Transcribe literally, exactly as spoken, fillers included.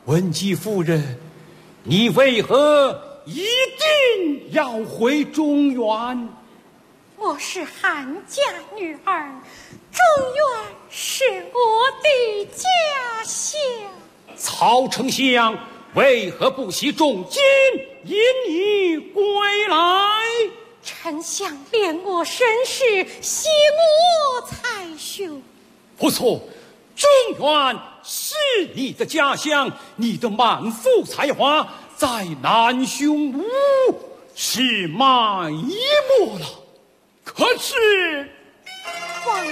文姬夫人，你为何一定要回中原？ 我是汉家女儿，中原是我的家乡。 曹丞相为何不惜重金引你归来？ 丞相怜我身世，惜我才学。 不错，中原是你的家乡，你的满腹才华在南匈奴是埋没了。可是王